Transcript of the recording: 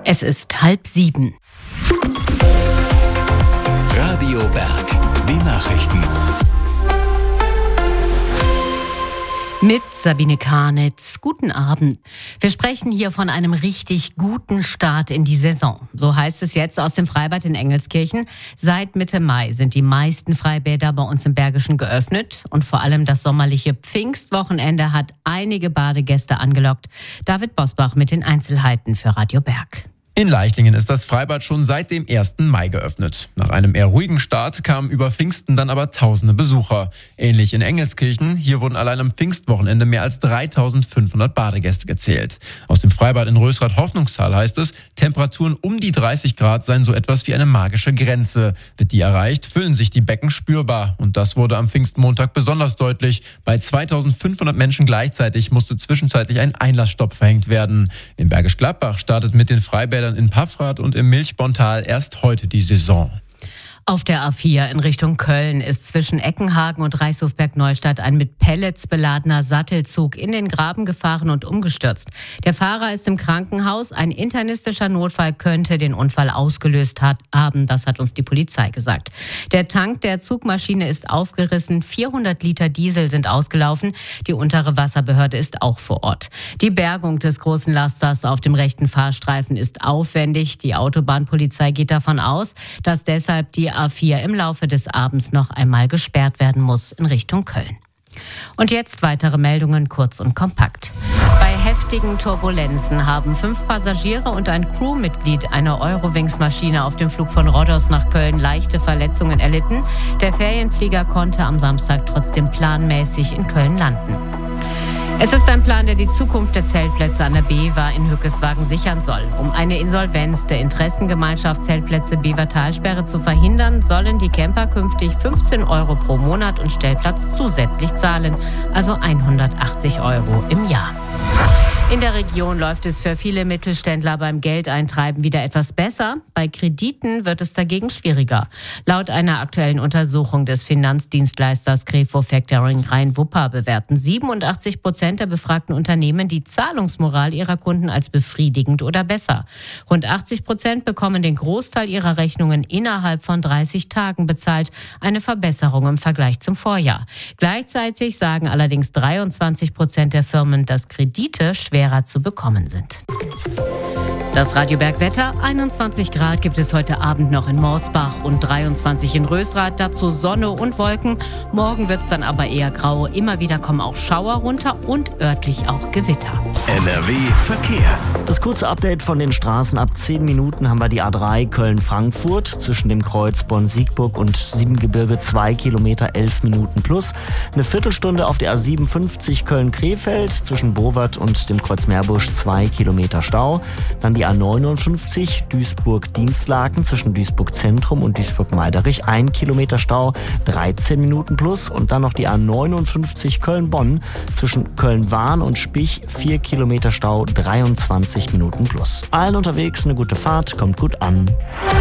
Es ist 6:30. Radio Berg, die Nachrichten. Mit Sabine Karnitz. Guten Abend. Wir sprechen hier von einem richtig guten Start in die Saison. So heißt es jetzt aus dem Freibad in Engelskirchen. Seit Mitte Mai sind die meisten Freibäder bei uns im Bergischen geöffnet. Und vor allem das sommerliche Pfingstwochenende hat einige Badegäste angelockt. David Bosbach mit den Einzelheiten für Radio Berg. In Leichlingen ist das Freibad schon seit dem 1. Mai geöffnet. Nach einem eher ruhigen Start kamen über Pfingsten dann aber tausende Besucher. Ähnlich in Engelskirchen. Hier wurden allein am Pfingstwochenende mehr als 3.500 Badegäste gezählt. Aus dem Freibad in Rösrath-Hoffnungsthal heißt es, Temperaturen um die 30 Grad seien so etwas wie eine magische Grenze. Wird die erreicht, füllen sich die Becken spürbar. Und das wurde am Pfingstmontag besonders deutlich. Bei 2.500 Menschen gleichzeitig musste zwischenzeitlich ein Einlassstopp verhängt werden. In Bergisch Gladbach startet mit den Freibädern in Paffrath und im Milchbontal erst heute die Saison. Auf der A4 in Richtung Köln ist zwischen Eckenhagen und Reichshofberg-Neustadt ein mit Pellets beladener Sattelzug in den Graben gefahren und umgestürzt. Der Fahrer ist im Krankenhaus. Ein internistischer Notfall könnte den Unfall ausgelöst haben. Das hat uns die Polizei gesagt. Der Tank der Zugmaschine ist aufgerissen. 400 Liter Diesel sind ausgelaufen. Die untere Wasserbehörde ist auch vor Ort. Die Bergung des großen Lasters auf dem rechten Fahrstreifen ist aufwendig. Die Autobahnpolizei geht davon aus, dass deshalb die A4 im Laufe des Abends noch einmal gesperrt werden muss in Richtung Köln. Und jetzt weitere Meldungen kurz und kompakt. Bei heftigen Turbulenzen haben 5 Passagiere und ein Crewmitglied einer Eurowings-Maschine auf dem Flug von Rhodos nach Köln leichte Verletzungen erlitten. Der Ferienflieger konnte am Samstag trotzdem planmäßig in Köln landen. Es ist ein Plan, der die Zukunft der Zeltplätze an der Bever in Hückeswagen sichern soll. Um eine Insolvenz der Interessengemeinschaft Zeltplätze Bever-Talsperre zu verhindern, sollen die Camper künftig 15 € pro Monat und Stellplatz zusätzlich zahlen, also 180 € im Jahr. In der Region läuft es für viele Mittelständler beim Geldeintreiben wieder etwas besser. Bei Krediten wird es dagegen schwieriger. Laut einer aktuellen Untersuchung des Finanzdienstleisters Grefo Factoring Rhein-Wupper bewerten 87% der befragten Unternehmen die Zahlungsmoral ihrer Kunden als befriedigend oder besser. Rund 80% bekommen den Großteil ihrer Rechnungen innerhalb von 30 Tagen bezahlt. Eine Verbesserung im Vergleich zum Vorjahr. Gleichzeitig sagen allerdings 23% der Firmen, dass Kredite schwerer zu bekommen sind. Das Radio Berg Wetter, 21 Grad gibt es heute Abend noch in Morsbach und 23 in Rösrath, dazu Sonne und Wolken. Morgen wird es dann aber eher grau, immer wieder kommen auch Schauer runter und örtlich auch Gewitter. NRW Verkehr. Das kurze Update von den Straßen. Ab 10 Minuten haben wir die A3 Köln-Frankfurt zwischen dem Kreuz Bonn-Siegburg und Siebengebirge 2 Kilometer 11 Minuten plus. Eine Viertelstunde auf der A57 Köln-Krefeld zwischen Bowert und dem Kreuz Meerbusch 2 Kilometer Stau. Dann die A59 Duisburg-Dienstlaken zwischen Duisburg-Zentrum und Duisburg-Meiderich 1 Kilometer Stau, 13 Minuten plus. Und dann noch die A59 Köln-Bonn zwischen Köln-Wahn und Spich 4 Kilometer Stau, 23 Minuten plus. Allen unterwegs eine gute Fahrt, kommt gut an.